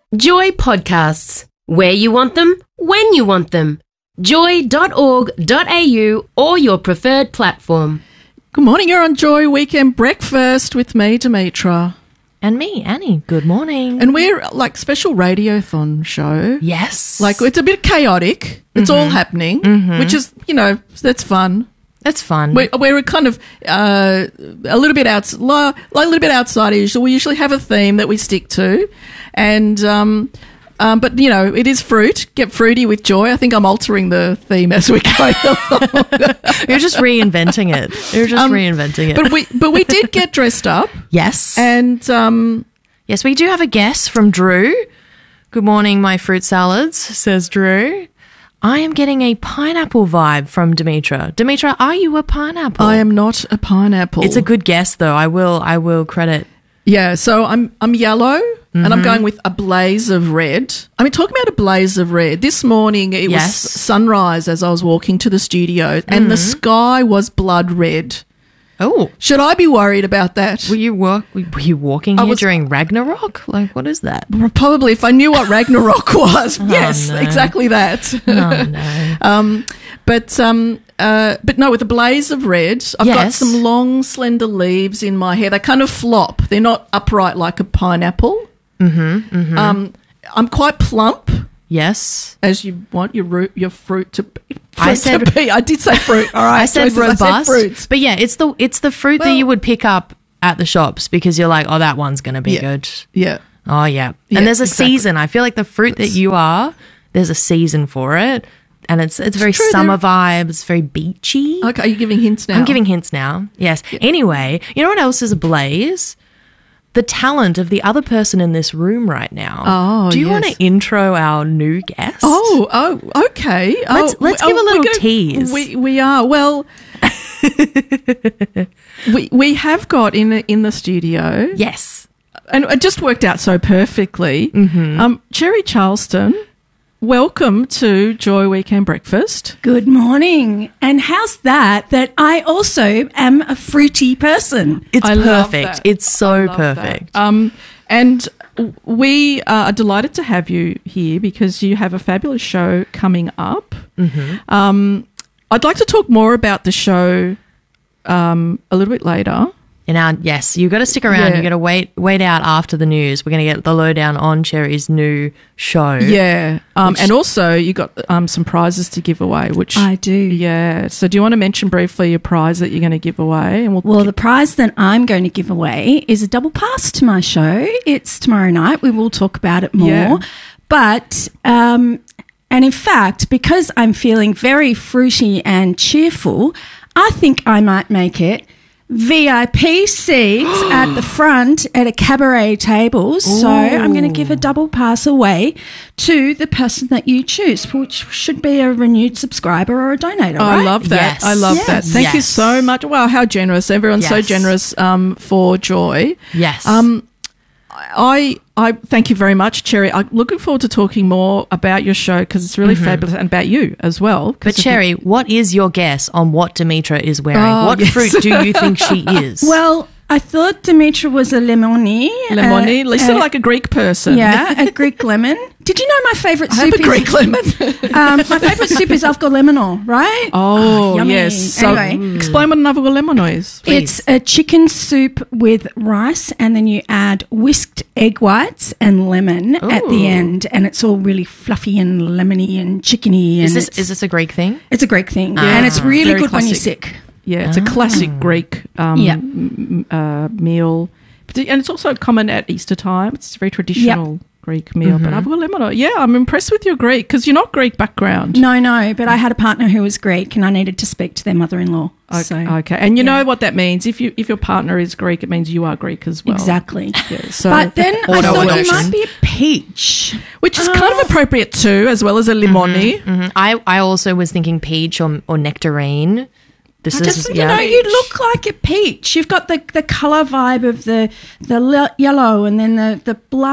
Joy Podcasts. Where you want them, when you want them. joy.org.au or your preferred platform. Good morning, you're on Joy Weekend Breakfast with me, Demetra. And me, Annie. Good morning. And we're like special radiothon show. Yes. Like it's a bit chaotic. It's all happening, which is, that's fun. That's fun. We're kind of a little bit outside usual. We usually have a theme that we stick to, and but it is fruit. Get fruity with joy. I think I'm altering the theme as we go along. You're just reinventing it. But we did get dressed up. Yes. And yes, we do have a guess from Drew. Good morning, my fruit salads, says Drew. I am getting a pineapple vibe from Demetra. Demetra, are you a pineapple? I am not a pineapple. It's a good guess, though. I will credit. Yeah, so I'm yellow, and I'm going with a blaze of red. I mean, talking about a blaze of red, this morning it was sunrise as I was walking to the studio, and the sky was blood red. Oh. Should I be worried about that? Were you walking here during Ragnarok? Like, what is that? Probably, if I knew what Ragnarok was. Yes, exactly that. Oh, no. But no, with a blaze of red, I've got some long, slender leaves in my hair. They kind of flop. They're not upright like a pineapple. I'm quite plump. Yes. As you want your fruit to be. I did say fruit. All right. I said robust. I said fruits. But yeah, it's the fruit that you would pick up at the shops because you're like, oh, that one's going to be good. Yeah. Oh, yeah. And there's a season. I feel like the fruit that you are, there's a season for it. And it's very summer vibes, very beachy. Okay, are you giving hints now? I'm giving hints now. Yes. Yeah. Anyway, you know what else is ablaze? The talent of the other person in this room right now. Oh, do you want to intro our new guest? Oh, okay. Let's give a little tease. We are. Well, we have got in the studio. Yes. And it just worked out so perfectly. Cherry Charleston, welcome to Joy Weekend Breakfast. Good morning. And how's that I also am a fruity person? It's perfect. It's so perfect. perfect. And we are delighted to have you here because you have a fabulous show coming up. I'd like to talk more about the show a little bit later. Yes, you've got to stick around. You've got to wait out after the news. We're going to get the lowdown on Cherry's new show. Yeah, and also you got some prizes to give away, which I do. Yeah, so do you want to mention briefly your prize that you're going to give away? And well, the prize that I'm going to give away is a double pass to my show. It's tomorrow night. We will talk about it more. Yeah. But and in fact, because I'm feeling very fruity and cheerful, I think I might make it VIP seats at the front at a cabaret table. So I'm going to give a double pass away to the person that you choose, which should be a renewed subscriber or a donator, right? I love that. Yes. I love that. Thank you so much. Wow, how generous. Everyone's so generous for Joy. Yes. I thank you very much, Cherry. I'm looking forward to talking more about your show because it's really fabulous, and about you as well. But Cherry, what is your guess on what Demetra is wearing? What fruit do you think she is? Well, I thought Demetra was a lemoni. Lemoni? You sound like a Greek person. Yeah, a Greek lemon. Did you know my favourite soup is... a Greek lemon. My favourite soup is avgolemono, right? Oh, yummy. yes. So explain what an avgolemono is, please. It's a chicken soup with rice, and then you add whisked egg whites and lemon at the end, and it's all really fluffy and lemony and chickeny. And is this a Greek thing? It's a Greek thing, and it's really good when you're sick. Yeah, it's a classic Greek meal. And it's also common at Easter time. It's a very traditional Greek meal. But avgolemono, I'm impressed with your Greek because you're not Greek background. No, but I had a partner who was Greek and I needed to speak to their mother-in-law. Okay. And you know what that means. If your partner is Greek, it means you are Greek as well. Exactly. Yeah, so but then I thought you might be a peach. Which is kind of appropriate too, as well as a limoni. I also was thinking peach or nectarine. You look like a peach. You've got the colour vibe of the yellow and then the blush of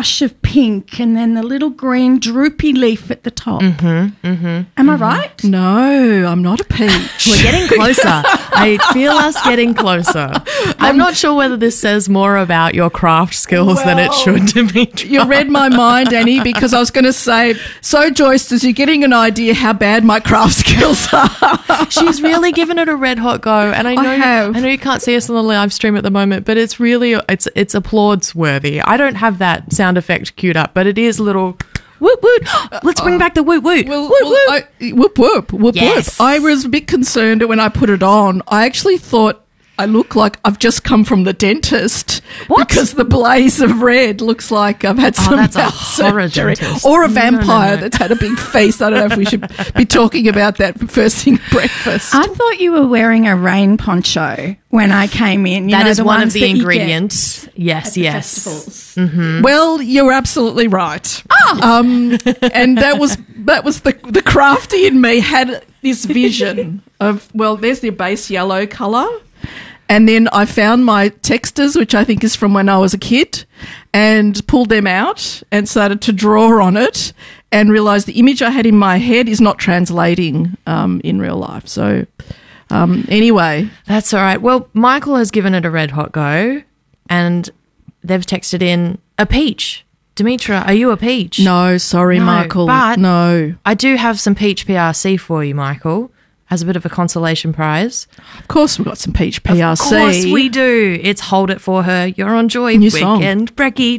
pink and then the little green droopy leaf at the top. Am I right? No, I'm not a peach. We're getting closer. I feel us getting closer. I'm not sure whether this says more about your craft skills than it should, Demetra. You read my mind, Annie, because I was going to say, so Joyce, as you're getting an idea how bad my craft skills are. She's really given it a red hot go, and I know you can't see us on the live stream at the moment, but it's really it's applauds worthy. I don't have that sound effect queued up, but it is a little whoop whoop. Let's bring back the whoop whoop. Whoop whoop whoop Yes. whoop. I was a bit concerned when I put it on. I actually thought I look like I've just come from the dentist. What? Because the blaze of red looks like I've had some that's a mouth horror surgery. dentist. Or a No, vampire no. that's had a big feast. I don't know if we should be talking about that first thing at breakfast. I thought you were wearing a rain poncho when I came in. That is one of ones the that you get ingredients. Yes, at the yes. festivals. Well, you're absolutely right. And that was the crafty in me had this vision of, well, there's the base yellow colour. And then I found my textures, which I think is from when I was a kid, and pulled them out and started to draw on it and realised the image I had in my head is not translating in real life. So anyway. That's all right. Well, Michael has given it a red hot go, and they've texted in a peach. Demetra, are you a peach? No, sorry, No, Michael. but- No. I do have some peach PRC for you, Michael, as a bit of a consolation prize. Of course we've got some peach PRC. Of course we do. It's Hold It For Her. You're on Joy New song. Weekend. Brecky.